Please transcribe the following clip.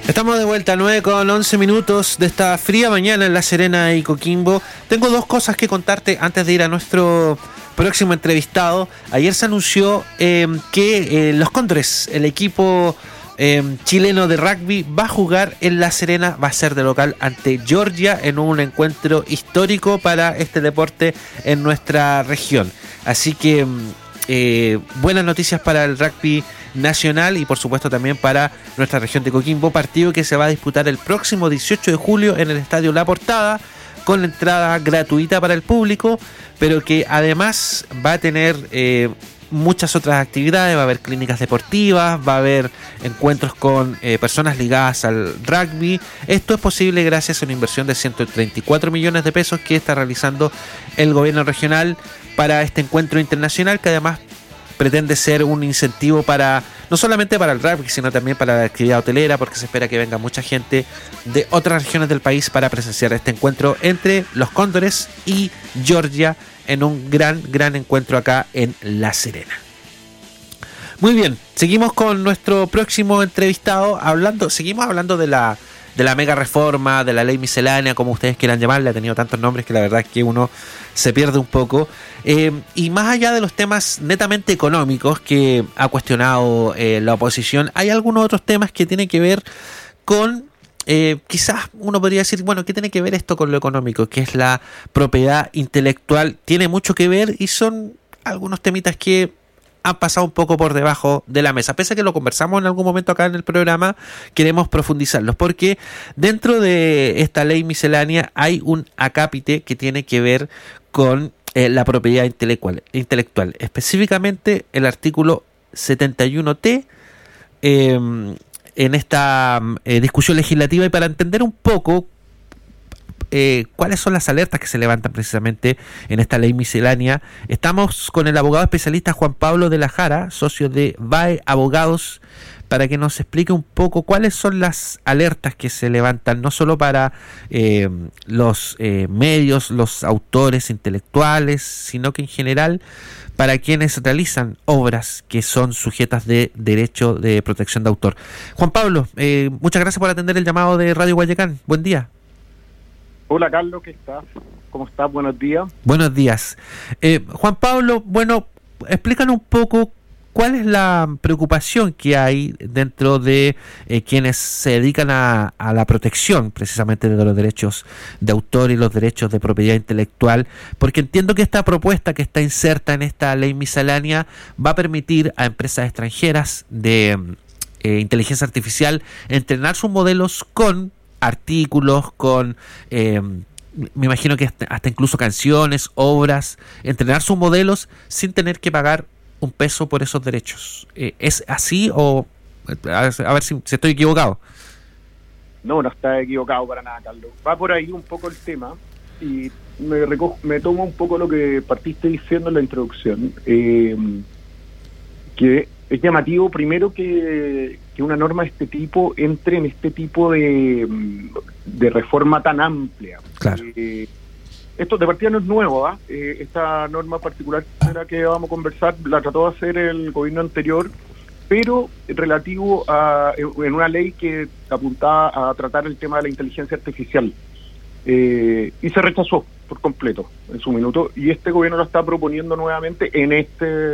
Estamos de vuelta, 9:11 de esta fría mañana en La Serena y Coquimbo. Tengo dos cosas que contarte antes de ir a nuestro próximo entrevistado. Ayer se anunció que los Cóndores, el equipo chileno de rugby, va a jugar en La Serena, va a ser de local ante Georgia en un encuentro histórico para este deporte en nuestra región. Así que buenas noticias para el rugby nacional y por supuesto también para nuestra región de Coquimbo, partido que se va a disputar el próximo 18 de julio en el Estadio La Portada, con entrada gratuita para el público, pero que además va a tener muchas otras actividades. Va a haber clínicas deportivas, va a haber encuentros con personas ligadas al rugby. Esto es posible gracias a una inversión de 134 millones de pesos que está realizando el gobierno regional para este encuentro internacional, que además pretende ser un incentivo para no solamente para el rugby, sino también para la actividad hotelera, porque se espera que venga mucha gente de otras regiones del país para presenciar este encuentro entre los Cóndores y Georgia en un gran encuentro acá en La Serena. Muy bien, seguimos con nuestro próximo entrevistado, seguimos hablando de la mega reforma, de la ley miscelánea, como ustedes quieran llamarla. Ha tenido tantos nombres que la verdad es que uno se pierde un poco. Y más allá de los temas netamente económicos que ha cuestionado la oposición, hay algunos otros temas que tienen que ver con, quizás uno podría decir, bueno, ¿qué tiene que ver esto con lo económico? Que es la propiedad intelectual. Tiene mucho que ver y son algunos temitas que han pasado un poco por debajo de la mesa. Pese a que lo conversamos en algún momento acá en el programa, queremos profundizarlos, porque dentro de esta ley miscelánea hay un acápite que tiene que ver con la propiedad intelectual. Específicamente el artículo 71T en esta discusión legislativa, y para entender un poco cuáles son las alertas que se levantan precisamente en esta ley miscelánea, estamos con el abogado especialista Juan Pablo de la Jara, socio de VAE Abogados, para que nos explique un poco cuáles son las alertas que se levantan, no solo para los medios, los autores intelectuales, sino que en general para quienes realizan obras que son sujetas de derecho de protección de autor. Juan Pablo, muchas gracias por atender el llamado de Radio Guayacán. Buen día. Hola Carlos, ¿qué estás? ¿Cómo estás? Buenos días. Buenos días. Juan Pablo, bueno, explícanos un poco cuál es la preocupación que hay dentro de quienes se dedican a la protección precisamente de los derechos de autor y los derechos de propiedad intelectual, porque entiendo que esta propuesta que está inserta en esta ley miscelánea va a permitir a empresas extranjeras de inteligencia artificial entrenar sus modelos con artículos, con me imagino que hasta incluso canciones, obras, entrenar sus modelos sin tener que pagar un peso por esos derechos. ¿Es así o a ver si estoy equivocado? No está equivocado para nada, Carlos. Va por ahí un poco el tema y me tomo un poco lo que partiste diciendo en la introducción, que es llamativo primero que una norma de este tipo entre en este tipo de reforma tan amplia. Claro. Esto de partida no es nuevo, ¿eh? Esta norma particular que vamos a conversar la trató de hacer el gobierno anterior, pero relativo en una ley que apuntaba a tratar el tema de la inteligencia artificial. Y se rechazó por completo en su minuto, y este gobierno lo está proponiendo nuevamente en este